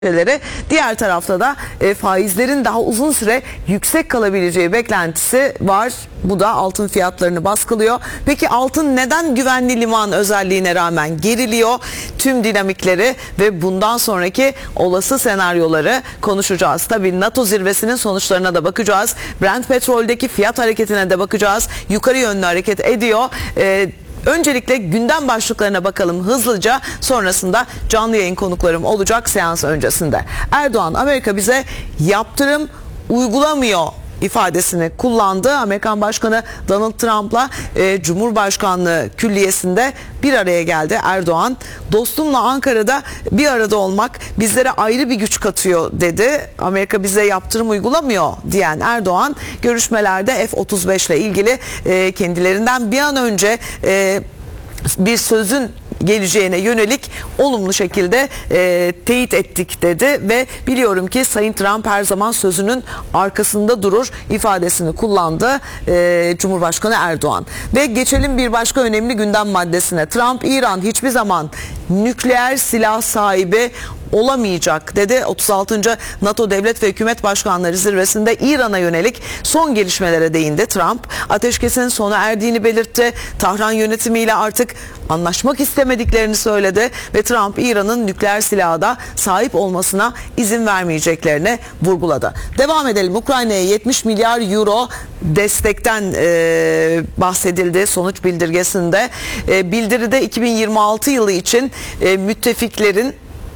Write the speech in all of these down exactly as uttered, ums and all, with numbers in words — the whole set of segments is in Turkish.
Diğer tarafta da e, faizlerin daha uzun süre yüksek kalabileceği beklentisi var. Bu da altın fiyatlarını baskılıyor. Peki altın neden güvenli liman özelliğine rağmen geriliyor? Tüm dinamikleri ve bundan sonraki olası senaryoları konuşacağız. Tabii NATO zirvesinin sonuçlarına da bakacağız. Brent petroldeki fiyat hareketine de bakacağız. Yukarı yönlü hareket ediyor. E, Öncelikle gündem başlıklarına bakalım hızlıca, sonrasında canlı yayın konuklarım olacak seans öncesinde. Erdoğan, Amerika bize yaptırım uygulamıyor ifadesini kullandı. Amerikan Başkanı Donald Trump'la e, Cumhurbaşkanlığı Külliyesi'nde bir araya geldi Erdoğan. Dostumla Ankara'da bir arada olmak bizlere ayrı bir güç katıyor dedi. Amerika bize yaptırım uygulamıyor diyen Erdoğan, görüşmelerde F otuz beş ile ilgili e, kendilerinden bir an önce e, bir sözün geleceğine yönelik olumlu şekilde e, teyit ettik dedi ve biliyorum ki Sayın Trump her zaman sözünün arkasında durur ifadesini kullandı e, Cumhurbaşkanı Erdoğan. Ve geçelim bir başka önemli gündem maddesine. Trump, İran hiçbir zaman nükleer silah sahibi olamayacak dedi. otuz altıncı NATO Devlet ve Hükümet Başkanları Zirvesi'nde İran'a yönelik son gelişmelere değindi Trump. Ateşkesin sona erdiğini belirtti. Tahran yönetimiyle artık anlaşmak istemediklerini söyledi ve Trump, İran'ın nükleer silaha da sahip olmasına izin vermeyeceklerini vurguladı. Devam edelim. Ukrayna'ya yetmiş milyar euro destekten e, bahsedildi sonuç bildirgesinde. E, bildiride iki bin yirmi altı yılı için e, müttefiklerin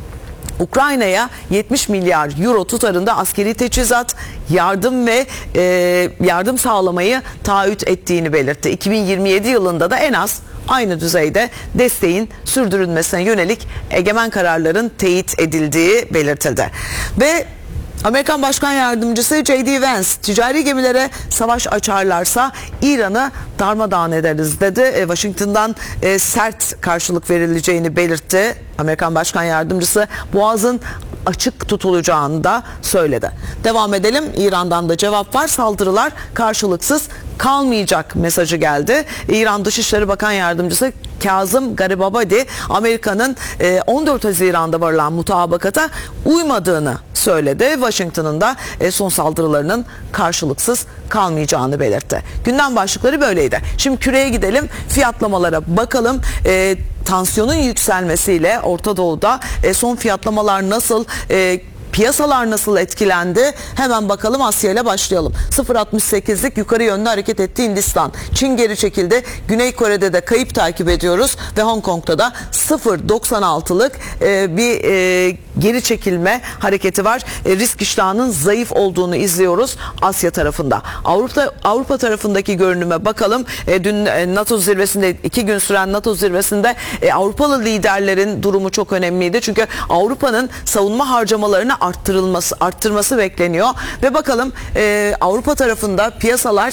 Ukrayna'ya yetmiş milyar euro tutarında askeri teçhizat, yardım ve e, yardım sağlamayı taahhüt ettiğini belirtti. iki bin yirmi yedi yılında da en az aynı düzeyde desteğin sürdürülmesine yönelik egemen kararların teyit edildiği belirtildi. Ve Amerikan Başkan Yardımcısı J D Vance, ticari gemilere savaş açarlarsa İran'ı darmadağın ederiz dedi. E, Washington'dan e, sert karşılık verileceğini belirtti. Amerikan Başkan Yardımcısı Boğaz'ın açık tutulacağını da söyledi. Devam edelim. İran'dan da cevap var. Saldırılar karşılıksız kalmayacak mesajı geldi. İran Dışişleri Bakan Yardımcısı Kazım Garibabadi, Amerika'nın on dört Haziran'da varılan mutabakata uymadığını söyledi. Washington'ın da son saldırılarının karşılıksız kalmayacağını belirtti. Gündem başlıkları böyleydi. Şimdi küreye gidelim, fiyatlamalara bakalım. E, tansiyonun yükselmesiyle Orta Doğu'da e, son fiyatlamalar nasıl? E, Piyasalar nasıl etkilendi? Hemen bakalım, Asya ile başlayalım. sıfır virgül altmış sekizlik yukarı yönlü hareket etti Hindistan. Çin geri çekildi. Güney Kore'de de kayıp takip ediyoruz ve Hong Kong'da da sıfır virgül doksan altılık e, bir e, geri çekilme hareketi var. E, risk iştahının zayıf olduğunu izliyoruz Asya tarafında. Avrupa Avrupa tarafındaki görünüme bakalım. E, dün e, NATO zirvesinde, iki gün süren NATO zirvesinde e, Avrupalı liderlerin durumu çok önemliydi. Çünkü Avrupa'nın savunma harcamalarını arttırılması, arttırması bekleniyor. Ve bakalım e, Avrupa tarafında piyasalar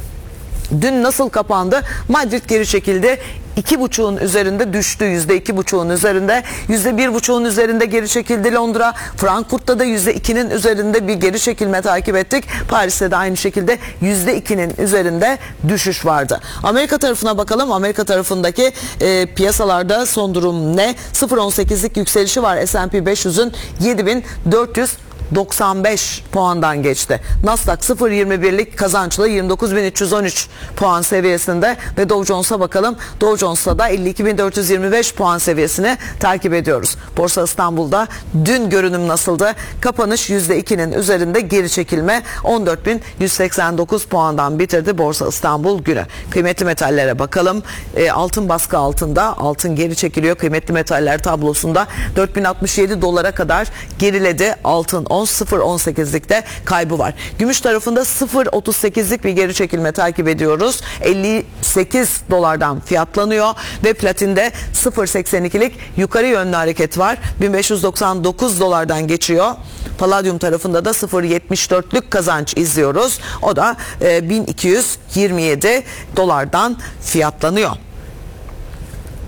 dün nasıl kapandı? Madrid geri çekildi. iki buçuğun üzerinde düştü. yüzde iki buçuğun üzerinde. yüzde bir buçuğun üzerinde geri çekildi Londra. Frankfurt'ta da yüzde ikinin üzerinde bir geri çekilme takip ettik. Paris'te de aynı şekilde yüzde ikinin üzerinde düşüş vardı. Amerika tarafına bakalım. Amerika tarafındaki e, piyasalarda son durum ne? sıfır virgül on sekizlik yükselişi var. S and P beş yüzün yedi bin dört yüz doksan beş puandan geçti. Nasdaq sıfır virgül yirmi birlik kazançla yirmi dokuz bin üç yüz on üç puan seviyesinde ve Dow Jones'a bakalım. Dow Jones'ta da elli iki bin dört yüz yirmi beş puan seviyesini takip ediyoruz. Borsa İstanbul'da dün görünüm nasıldı? Kapanış yüzde ikinin üzerinde geri çekilme, on dört bin yüz seksen dokuz puandan bitirdi Borsa İstanbul günü. Kıymetli metallere bakalım. E, altın baskı altında. Altın geri çekiliyor. Kıymetli metaller tablosunda dört bin altmış yedi dolara kadar geriledi. Altın sıfır virgül on sekizlikte kaybı var. Gümüş tarafında sıfır virgül otuz sekizlik bir geri çekilme takip ediyoruz. elli sekiz dolardan fiyatlanıyor ve platinde sıfır virgül seksen ikilik yukarı yönlü hareket var. bin beş yüz doksan dokuz dolardan geçiyor. Palladium tarafında da sıfır virgül yetmiş dörtlük kazanç izliyoruz. O da e, bin iki yüz yirmi yedi dolardan fiyatlanıyor.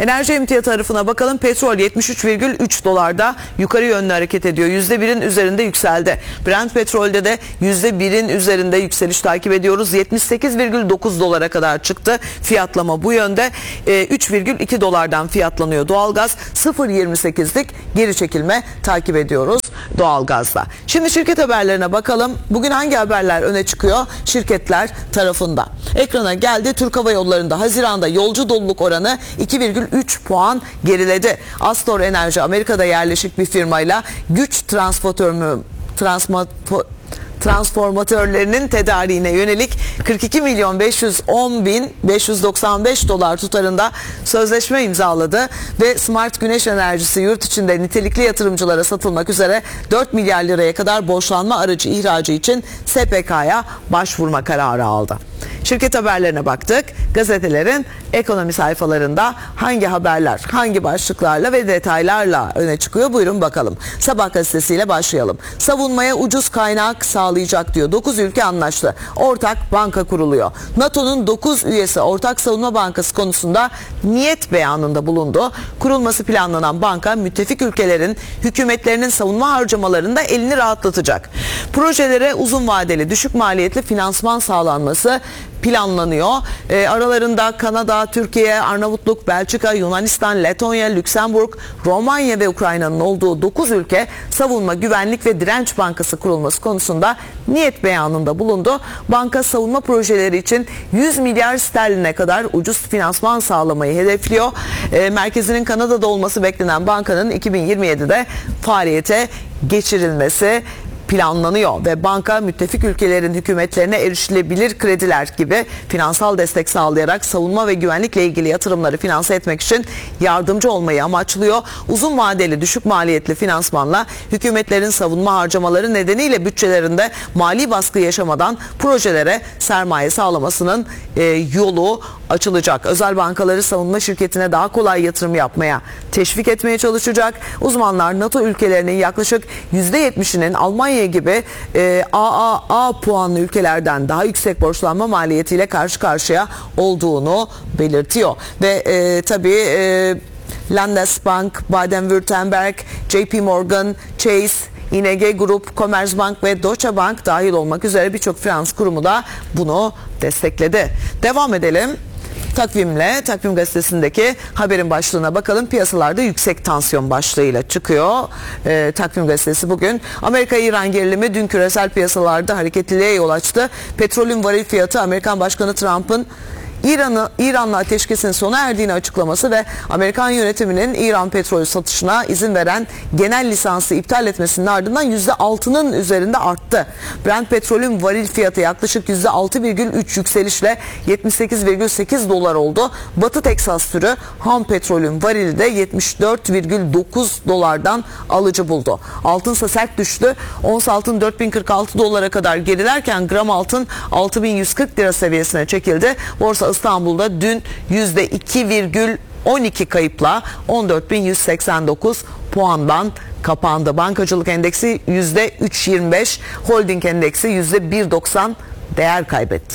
Enerji emtia tarafına bakalım. Petrol yetmiş üç virgül üç dolarda yukarı yönlü hareket ediyor. yüzde birin üzerinde yükseldi. Brent petrolde de yüzde birin üzerinde yükseliş takip ediyoruz. yetmiş sekiz virgül dokuz dolara kadar çıktı. Fiyatlama bu yönde. E, üç virgül iki dolardan fiyatlanıyor doğalgaz. sıfır virgül yirmi sekizlik geri çekilme takip ediyoruz doğalgazda. Şimdi şirket haberlerine bakalım. Bugün hangi haberler öne çıkıyor şirketler tarafında? Ekrana geldi. Türk Hava Yolları'nda Haziran'da yolcu doluluk oranı iki virgül üç puan geriledi. Astor Enerji Amerika'da yerleşik bir firmayla güç transformatörü transformatör transformatörlerinin tedariğine yönelik kırk iki milyon beş yüz on bin beş yüz doksan beş dolar tutarında sözleşme imzaladı ve Smart Güneş Enerjisi yurt içinde nitelikli yatırımcılara satılmak üzere dört milyar liraya kadar borçlanma aracı ihracı için S P K'ya başvurma kararı aldı. Şirket haberlerine baktık. Gazetelerin ekonomi sayfalarında hangi haberler, hangi başlıklarla ve detaylarla öne çıkıyor? Buyurun bakalım. Sabah gazetesiyle başlayalım. Savunmaya ucuz kaynak sağlayacak diyor. dokuz ülke anlaştı. Ortak banka kuruluyor. NATO'nun dokuz üyesi Ortak Savunma Bankası konusunda niyet beyanında bulundu. Kurulması planlanan banka müttefik ülkelerin hükümetlerinin savunma harcamalarında elini rahatlatacak. Projelere uzun vadeli düşük maliyetli finansman sağlanması planlanıyor. E, aralarında Kanada, Türkiye, Arnavutluk, Belçika, Yunanistan, Letonya, Lüksemburg, Romanya ve Ukrayna'nın olduğu dokuz ülke savunma, güvenlik ve direnç bankası kurulması konusunda niyet beyanında bulundu. Banka savunma projeleri için yüz milyar sterline kadar ucuz finansman sağlamayı hedefliyor. E, merkezinin Kanada'da olması beklenen bankanın iki bin yirmi yedide faaliyete geçirilmesi planlanıyor ve banka müttefik ülkelerin hükümetlerine erişilebilir krediler gibi finansal destek sağlayarak savunma ve güvenlikle ilgili yatırımları finanse etmek için yardımcı olmayı amaçlıyor. Uzun vadeli düşük maliyetli finansmanla hükümetlerin savunma harcamaları nedeniyle bütçelerinde mali baskı yaşamadan projelere sermaye sağlamasının e, yolu açılacak. Özel bankaları savunma şirketine daha kolay yatırım yapmaya teşvik etmeye çalışacak. Uzmanlar NATO ülkelerinin yaklaşık yüzde yetmişinin Almanya gibi e, A A A puanlı ülkelerden daha yüksek borçlanma maliyetiyle karşı karşıya olduğunu belirtiyor. Ve e, tabii e, Landesbank, Baden-Württemberg, J P Morgan, Chase, I N G Grup, Commerzbank ve Deutsche Bank dahil olmak üzere birçok finans kurumu da bunu destekledi. Devam edelim. Takvimle, Takvim gazetesindeki haberin başlığına bakalım. Piyasalarda yüksek tansiyon başlığıyla çıkıyor. Ee, Takvim gazetesi bugün. Amerika-İran gerilimi dün küresel piyasalarda hareketliliğe yol açtı. Petrolün varil fiyatı Amerikan Başkanı Trump'ın İran'ı İran'la ateşkesin sona erdiğini açıklaması ve Amerikan yönetiminin İran petrol satışına izin veren genel lisansı iptal etmesinin ardından yüzde altının üzerinde arttı. Brent petrolün varil fiyatı yaklaşık yüzde altı virgül üç yükselişle yetmiş sekiz virgül sekiz dolar oldu. Batı Teksas türü ham petrolün varili de yetmiş dört virgül dokuz dolardan alıcı buldu. Altınsa sert düştü. Ons altın dört bin kırk altı dolara kadar gerilerken gram altın altı bin yüz kırk lira seviyesine çekildi. Borsa İstanbul'da dün yüzde iki virgül on iki kayıpla on dört bin yüz seksen dokuz puandan kapandı. Bankacılık endeksi yüzde üç virgül yirmi beş, holding endeksi yüzde bir virgül doksan değer kaybetti.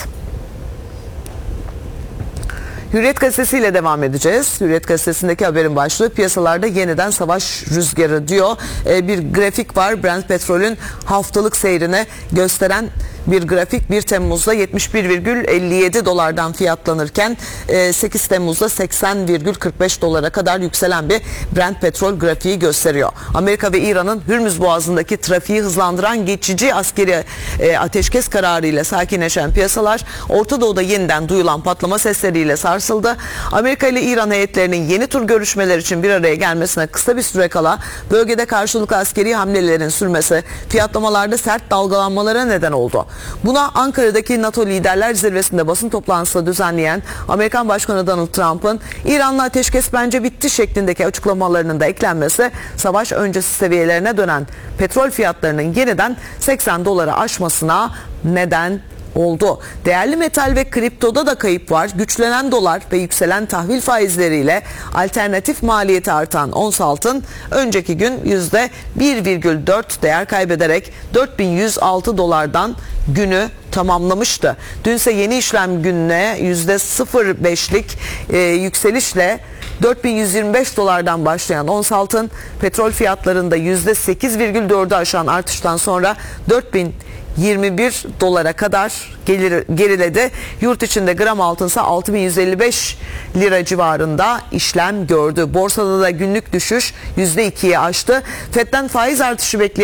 Hürriyet gazetesiyle devam edeceğiz. Hürriyet gazetesindeki haberin başlığı piyasalarda yeniden savaş rüzgarı diyor. Ee, bir grafik var. Brent petrolün haftalık seyrini gösteren bir grafik. bir Temmuz'da yetmiş bir virgül elli yedi dolardan fiyatlanırken sekiz Temmuz'da seksen virgül kırk beş dolara kadar yükselen bir Brent petrol grafiği gösteriyor. Amerika ve İran'ın Hürmüz Boğazı'ndaki trafiği hızlandıran geçici askeri ateşkes kararıyla sakinleşen piyasalar Orta Doğu'da yeniden duyulan patlama sesleriyle sarsıldı. Amerika ile İran heyetlerinin yeni tur görüşmeler için bir araya gelmesine kısa bir süre kala bölgede karşılıklı askeri hamlelerin sürmesi fiyatlamalarda sert dalgalanmalara neden oldu. Buna Ankara'daki NATO Liderler Zirvesi'nde basın toplantısı düzenleyen Amerikan Başkanı Donald Trump'ın İran'la ateşkes bence bitti şeklindeki açıklamalarının da eklenmesi savaş öncesi seviyelerine dönen petrol fiyatlarının yeniden seksen doları aşmasına neden oldu. Değerli metal ve kriptoda da kayıp var. Güçlenen dolar ve yükselen tahvil faizleriyle alternatif maliyeti artan ons altın önceki gün yüzde bir virgül dört değer kaybederek dört bin yüz altı dolardan günü tamamlamıştı. Dünse yeni işlem gününe yüzde sıfır virgül beşlik e, yükselişle dört bin yüz yirmi beş dolardan başlayan ons altın petrol fiyatlarında yüzde sekiz virgül dördü aşan artıştan sonra dört bin yirmi bir dolara kadar gelir, geriledi. Yurt içinde gram altınsa altı bin yüz elli beş lira civarında işlem gördü. Borsada da günlük düşüş yüzde ikiyi aştı. Fed'den faiz artışı bekleyen